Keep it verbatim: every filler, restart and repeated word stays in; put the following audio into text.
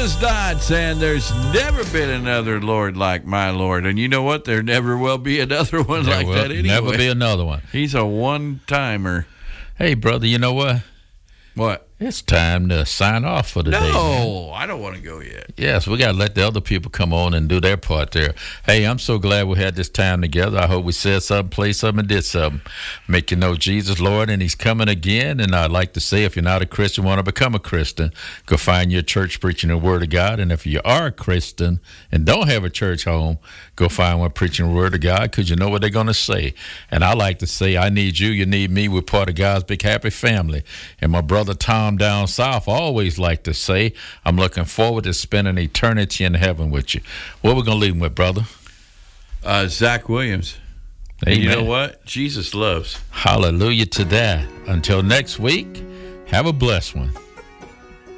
Jesus died, saying there's never been another Lord like my Lord. And you know what? There never will be another one There like will that anyway. never be another one. He's a one-timer. Hey, brother, you know what? What? It's time to sign off for the day. No, I don't want to go yet. Yes, we got to let the other people come on and do their part there. Hey, I'm so glad we had this time together. I hope we said something, played something, and did something. Make you know Jesus, Lord, and he's coming again. And I'd like to say, if you're not a Christian, want to become a Christian, go find your church preaching the word of God. And if you are a Christian and don't have a church home, go find one preaching the word of God, because you know what they're going to say. And I like to say, I need you, you need me. We're part of God's big happy family. And my brother Tom down south always like to say, I'm looking forward to spending eternity in heaven with you. What we going to leave him with, brother? Uh, Zach Williams. And you know what? Jesus loves. Hallelujah to that. Until next week, have a blessed one.